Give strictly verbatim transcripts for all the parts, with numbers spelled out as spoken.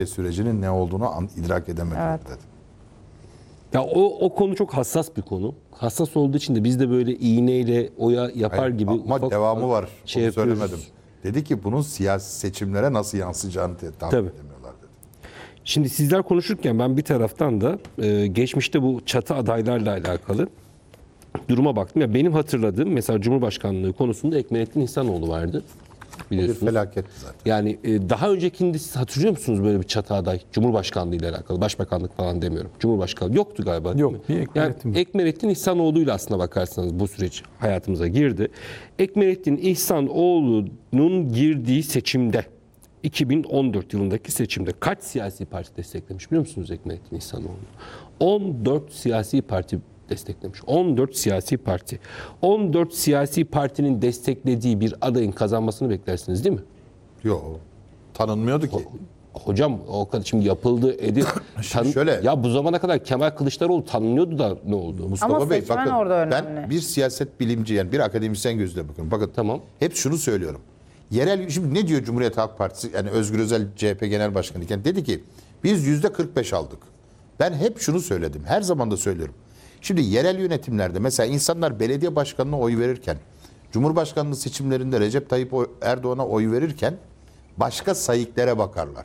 sürecinin ne olduğunu an, idrak edemedim Evet. dedi. Ya o, o konu çok hassas bir konu. Hassas olduğu için de biz de böyle iğneyle oya yapar Hayır, gibi ama ufak devamı ufak var. şey Onu yapıyoruz. söylemedim. Dedi ki bunun siyasi seçimlere nasıl yansıyacağını te- tahmin Tabii. edemiyorlar dedi. Şimdi sizler konuşurken ben bir taraftan da e, geçmişte bu çatı adaylarla alakalı duruma baktım. Ya benim hatırladığım mesela Cumhurbaşkanlığı konusunda Ekmelettin İhsanoğlu vardı. Bir Biliyorsunuz. felaketti zaten. Yani e, daha öncekinde siz hatırlıyor musunuz böyle bir çatı aday? Cumhurbaşkanlığı ile alakalı. Başbakanlık falan demiyorum. Cumhurbaşkanlığı yoktu galiba. değil Yok, mi? bir Ekmelettin yani, var. Ekmelettin İhsanoğlu ile aslına bakarsanız bu süreç hayatımıza girdi. Ekmelettin İhsanoğlu'nun girdiği seçimde iki bin on dört yılındaki seçimde kaç siyasi parti desteklemiş biliyor musunuz Ekmelettin İhsanoğlu? on dört siyasi parti desteklemiş. on dört siyasi parti. on dört siyasi partinin desteklediği bir adayın kazanmasını beklersiniz değil mi? Yok. Tanınmıyordu ki. Hocam o kadar şimdi yapıldı edil. Tan- şöyle- Ya bu zamana kadar Kemal Kılıçdaroğlu tanınıyordu da ne oldu? Mustafa Ama Bey seçmen bakın orada ben önemli. bir siyaset bilimci yani bir akademisyen gözüyle bakıyorum. Bakın Tamam. hep şunu söylüyorum. Yerel şimdi ne diyor Cumhuriyet Halk Partisi yani Özgür Özel C H P Genel Başkanı iken dedi ki biz yüzde kırk beş aldık. Ben hep şunu söyledim. Her zaman da söylüyorum. Şimdi yerel yönetimlerde mesela insanlar belediye başkanına oy verirken Cumhurbaşkanlığı seçimlerinde Recep Tayyip Erdoğan'a oy verirken başka sayıklara bakarlar.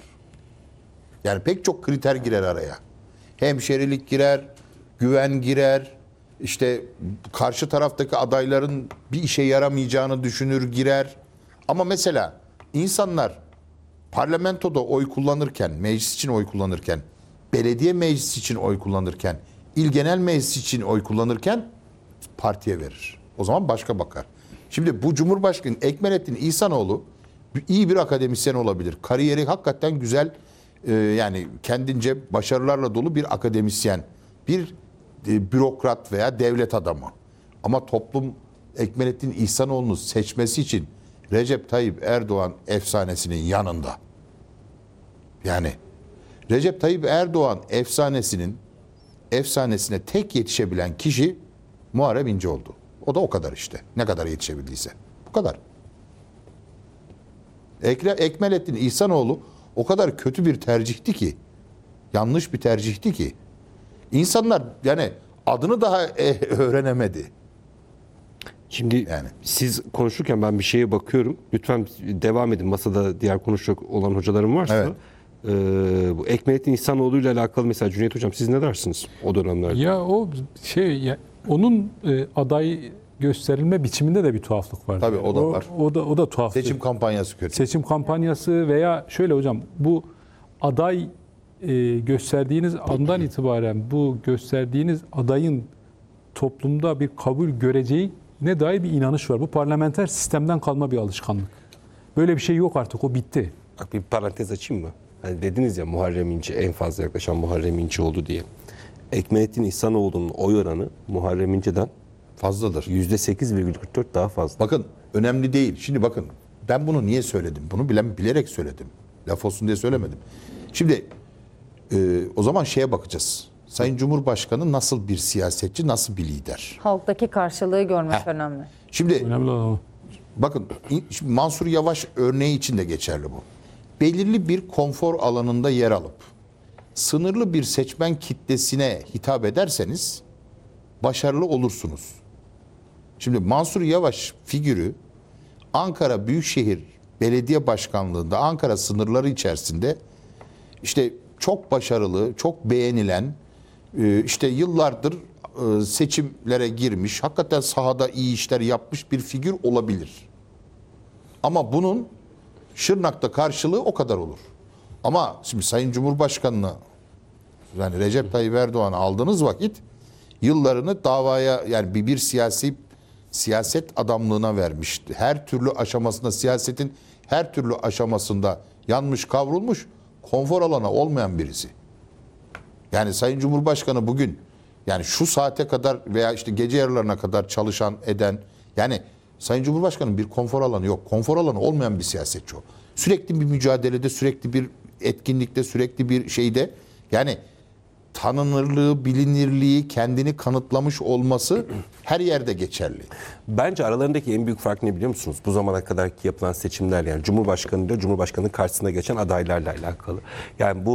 Yani pek çok kriter girer araya. Hemşerilik girer, güven girer, işte karşı taraftaki adayların bir işe yaramayacağını düşünür girer. Ama mesela insanlar parlamentoda oy kullanırken, meclis için oy kullanırken, belediye meclisi için oy kullanırken, il genel meclisi için oy kullanırken partiye verir. O zaman başka bakar. Şimdi bu Cumhurbaşkanı Ekmelettin İhsanoğlu iyi bir akademisyen olabilir. Kariyeri hakikaten güzel, e, yani kendince başarılarla dolu bir akademisyen, bir e, bürokrat veya devlet adamı. Ama toplum Ekmelettin İhsanoğlu'nu seçmesi için Recep Tayyip Erdoğan efsanesinin yanında. Yani Recep Tayyip Erdoğan efsanesinin efsanesine tek yetişebilen kişi Muharrem İnce oldu. O da o kadar işte. Ne kadar yetişebildiyse. Bu kadar. Ekre, Ekmelettin İhsanoğlu o kadar kötü bir tercihti ki, yanlış bir tercihti ki, insanlar yani adını daha e, öğrenemedi. Şimdi Yani. siz konuşurken ben bir şeye bakıyorum. Lütfen devam edin. Masada diğer konuşacak olan hocalarım varsa. Evet. Ee, bu Ekmelettin İhsanoğlu ile alakalı mesela Cüneyt Hocam siz ne dersiniz o dönemlerde? Ya o şey ya, onun e, aday gösterilme biçiminde de bir tuhaflık var. Tabii, o da var. O da o da tuhaf. Seçim kampanyası kötü. Seçim kampanyası veya şöyle hocam bu aday e, gösterdiğiniz andan itibaren bu gösterdiğiniz adayın toplumda bir kabul göreceği ne dair bir inanış var. Bu parlamenter sistemden kalma bir alışkanlık. Böyle bir şey yok artık, o bitti. Bak bir parantez açayım mı? Hani dediniz ya Muharrem İnce en fazla yaklaşan Muharrem İnce oldu diye. Ekmelettin İhsanoğlu'nun oy oranı Muharrem İnce'den Fazladır. yüzde sekiz virgül kırk dört daha fazla. Bakın önemli değil. Şimdi bakın ben bunu niye söyledim? Bunu bilen bilerek söyledim. Laf olsun diye söylemedim. Şimdi e, o zaman şeye bakacağız. Sayın Cumhurbaşkanı nasıl bir siyasetçi, nasıl bir lider? Halktaki karşılığı görmek Heh. önemli. Şimdi Önemli olan o. bakın şimdi Mansur Yavaş örneği için de geçerli bu. Belirli bir konfor alanında yer alıp sınırlı bir seçmen kitlesine hitap ederseniz başarılı olursunuz. Şimdi Mansur Yavaş figürü Ankara Büyükşehir Belediye Başkanlığı'nda Ankara sınırları içerisinde işte çok başarılı, çok beğenilen, e, işte yıllardır e, seçimlere girmiş, hakikaten sahada iyi işler yapmış bir figür olabilir. Ama bunun Şırnak'ta karşılığı o kadar olur. Ama şimdi Sayın Cumhurbaşkanı'nı yani Recep Tayyip Erdoğan'ı aldığınız vakit yıllarını davaya yani bir, bir siyasi siyaset adamlığına vermişti. Her türlü aşamasında siyasetin her türlü aşamasında yanmış kavrulmuş konfor alanı olmayan birisi. Yani Sayın Cumhurbaşkanı bugün yani şu saate kadar veya işte gece yarılarına kadar çalışan eden yani Sayın Cumhurbaşkanı'nın bir konfor alanı yok. Konfor alanı olmayan bir siyasetçi o. Sürekli bir mücadelede, sürekli bir etkinlikte, sürekli bir şeyde yani tanınırlığı, bilinirliği, kendini kanıtlamış olması her yerde geçerli. Bence aralarındaki en büyük fark ne biliyor musunuz? Bu zamana kadarki yapılan seçimler, yani Cumhurbaşkanı ile Cumhurbaşkanı'nın karşısına geçen adaylarla alakalı. Yani bu